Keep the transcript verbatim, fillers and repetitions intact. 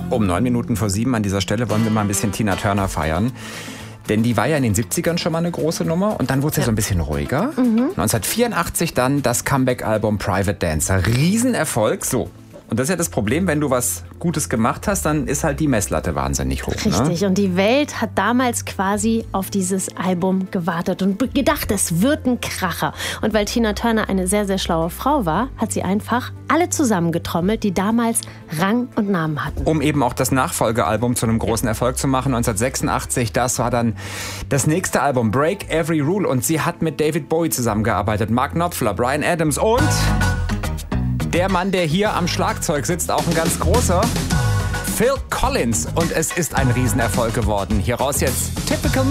Um neun Minuten vor sieben an dieser Stelle wollen wir mal ein bisschen Tina Turner feiern. Denn die war ja in den siebzigern schon mal eine große Nummer und dann wurde sie ja. so ein bisschen ruhiger. Mhm. neunzehnhundertvierundachtzig dann das Comeback-Album Private Dancer. Riesenerfolg. So. Und das ist ja das Problem, wenn du was Gutes gemacht hast, dann ist halt die Messlatte wahnsinnig hoch. Richtig. Ne? Und die Welt hat damals quasi auf dieses Album gewartet und gedacht, es wird ein Kracher. Und weil Tina Turner eine sehr, sehr schlaue Frau war, hat sie einfach alle zusammengetrommelt, die damals Rang und Namen hatten. Um eben auch das Nachfolgealbum zu einem großen Erfolg zu machen. neunzehnhundertsechsundachtzig, das war dann das nächste Album, Break Every Rule. Und sie hat mit David Bowie zusammengearbeitet, Mark Knopfler, Bryan Adams und der Mann, der hier am Schlagzeug sitzt, auch ein ganz großer, Phil Collins. Und es ist ein Riesenerfolg geworden. Hieraus jetzt Typical